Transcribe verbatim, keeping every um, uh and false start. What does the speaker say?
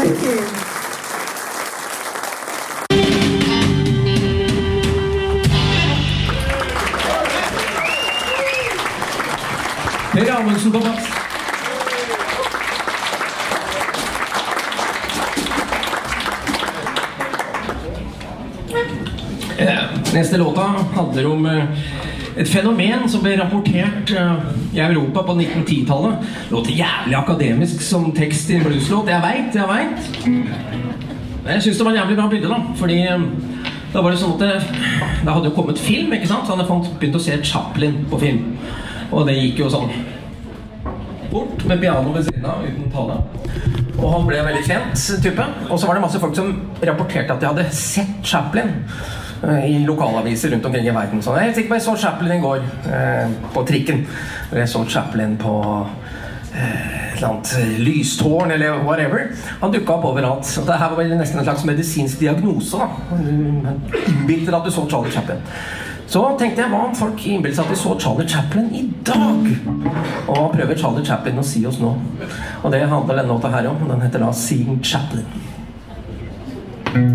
Thank you. Per Amundsen på bass. Neste låta handler om et fenomen som ble rapportert i Europa på nitten ti-tallet. Det låter jævlig akademisk som tekst i en blueslåt. Jeg vet, jeg vet. Men jeg synes det var en jævlig bra bilde da, fordi da var det sånn at det, det hadde jo kommet film, ikke sant? Så hadde jeg begynt å se Chaplin på film. Og det gikk jo sånn bort med piano ved siden av, uten tale. Og han ble veldig kjent type. Og så var det masse folk som rapporterte at de hadde sett Chaplin i lokalaviser rundt omkring i verden. Så jeg er sikker på jeg så Chaplin i går eh, på trikken. Jeg så Chaplin på eh, et eller annet lystårn eller whatever. Han dukket opp overalt. Så det her var vel nesten en slags medisinsk diagnose da. Innbilder at du så Charlie Chaplin. Så tenkte jeg, hva om folk innbilder seg at vi så Charlie Chaplin i dag? Og hva prøver Charlie Chaplin å si oss nå? Og det handler denne låta her om. Den heter da Seeing Chaplin.